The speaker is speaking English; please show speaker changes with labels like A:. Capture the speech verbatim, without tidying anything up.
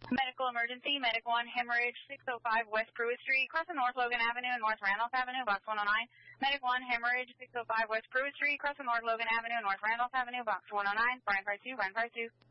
A: Medical emergency, Medic one, hemorrhage, six oh five West Pruitt Street, crossing North Logan Avenue and North Randolph Avenue, box one oh nine. Medic one, hemorrhage, six oh five West Pruitt Street, crossing North Logan Avenue and North Randolph Avenue, box one oh nine. Brian Price two, Brian Price two.